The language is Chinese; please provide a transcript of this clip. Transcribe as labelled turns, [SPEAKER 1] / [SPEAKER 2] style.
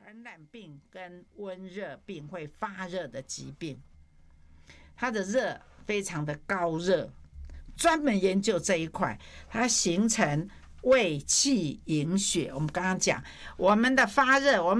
[SPEAKER 1] 传染病跟温热病会发热的疾病，它的热非常的高热，专门研究这一块，它形成胃气营血。我们刚刚讲我们的发热，我们